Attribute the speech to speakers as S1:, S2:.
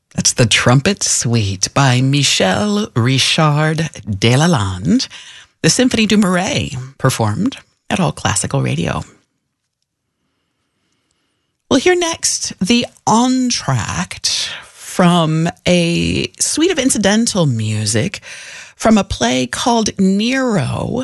S1: That's the Trumpet Suite by Michel Richard Delalande, the Symphonie du Marais, performed at All Classical Radio. We'll hear next the entr'acte from a suite of incidental music from a play called Nero